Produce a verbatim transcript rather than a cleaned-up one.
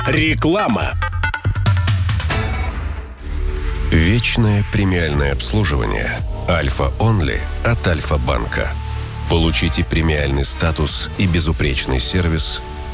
Реклама. Вечное премиальное обслуживание Альфа Онли от Альфа-банка. Получите премиальный статус и безупречный сервис